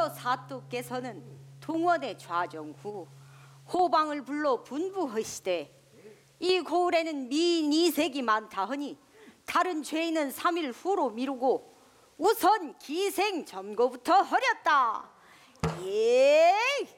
먼저 사또께서는 동원의 좌정 후 호방을 불러 분부하시되 이 고을에는 미인 이색이 많다 하니 다른 죄인은 3일 후로 미루고 우선 기생 점거부터 하렸다. 예.